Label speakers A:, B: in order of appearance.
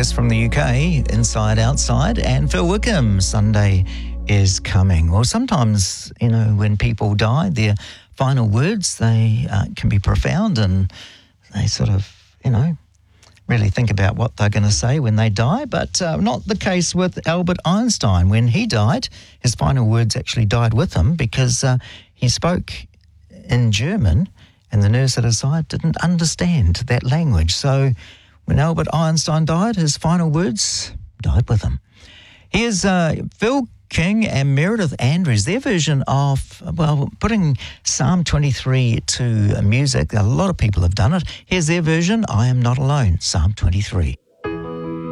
A: latest from the UK, Inside Outside, and Phil Wickham, Sunday is Coming. Well, sometimes, when people die, their final words, they can be profound, and they sort of, really think about what they're going to say when they die, but not the case with Albert Einstein. When he died, his final words actually died with him because he spoke in German, and the nurse at his side didn't understand that language. So when Albert Einstein died, his final words died with him. Here's Phil King and Meredith Andrews, their version of, putting Psalm 23 to music. A lot of people have done it. Here's their version, I Am Not Alone, Psalm 23.